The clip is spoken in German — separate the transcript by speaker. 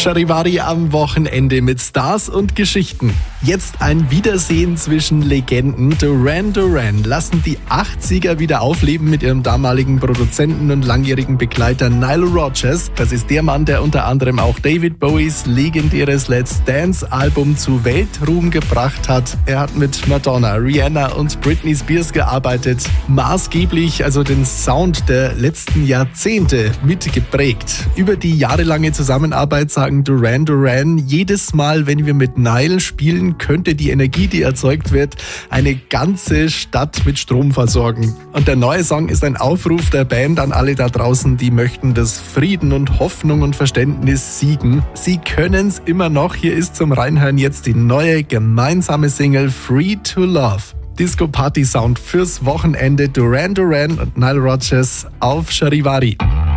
Speaker 1: Charivari am Wochenende mit Stars und Geschichten. Jetzt ein Wiedersehen zwischen Legenden. Duran Duran lassen die 80er wieder aufleben mit ihrem damaligen Produzenten und langjährigen Begleiter Nile Rodgers. Das ist der Mann, der unter anderem auch David Bowies legendäres Let's Dance-Album zu Weltruhm gebracht hat. Er hat mit Madonna, Rihanna und Britney Spears gearbeitet. Maßgeblich also den Sound der letzten Jahrzehnte mitgeprägt. Über die jahrelange Zusammenarbeit sagen Duran Duran, jedes Mal, wenn wir mit Nile spielen, könnte die Energie, die erzeugt wird, eine ganze Stadt mit Strom versorgen. Und der neue Song ist ein Aufruf der Band an alle da draußen, die möchten, dass Frieden und Hoffnung und Verständnis siegen. Sie können's immer noch. Hier ist zum Reinhören jetzt die neue gemeinsame Single Free to Love. Disco-Party-Sound fürs Wochenende. Duran Duran und Nile Rodgers auf Charivari.